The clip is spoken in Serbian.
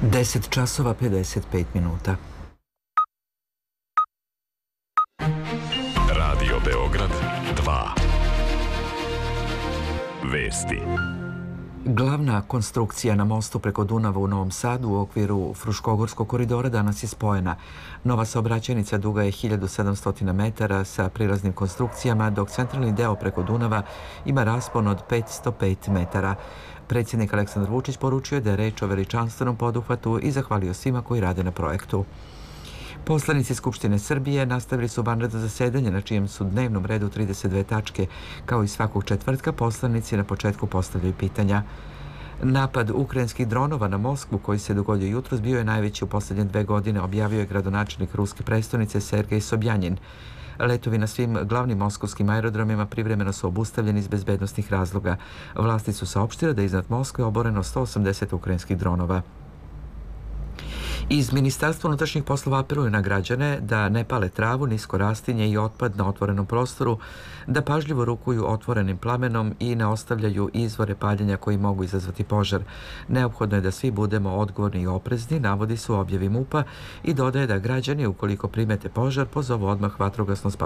10 časova 55 minuta. Radio Beograd 2. Vesti. Glavna konstrukcija na mostu preko Dunava u Novom Sadu u okviru Fruškogorskog koridora danas je spojena. Nova saobraćajnica duga je 1700 metara sa prilaznim konstrukcijama, dok centralni deo preko Dunava ima raspon od 505 metara. Predsjednik Aleksandar Vučić poručio je da je reč o veličanstvenom poduhvatu i zahvalio svima koji rade na projektu. Poslanici Skupštine Srbije nastavili su vanredno zasedanje na čijem su dnevnom redu 32 tačke. Kao i svakog četvrtka, poslanici na početku postavljaju pitanja. Napad ukrajinskih dronova na Moskvu koji se dogodio jutros bio je najveći u posljednje 2 godine, objavio je gradonačelnik ruske prestonice Sergej Sobjanin. Letovi na svim glavnim moskovskim aerodromima privremeno su obustavljeni iz bezbednostnih razloga. Vlasti su saopštile da je iznad Moskve oboreno 180 ukrajinskih dronova. Iz Ministarstva unutrašnjih poslova apeluju na građane da ne pale travu, nisko rastinje i otpad na otvorenom prostoru, da pažljivo rukuju otvorenim plamenom i ne ostavljaju izvore paljenja koji mogu izazvati požar. Neophodno je da svi budemo odgovorni i oprezni, navodi se u objavi MUP-a, i dodaje da građani, ukoliko primete požar, pozovu odmah vatrogasno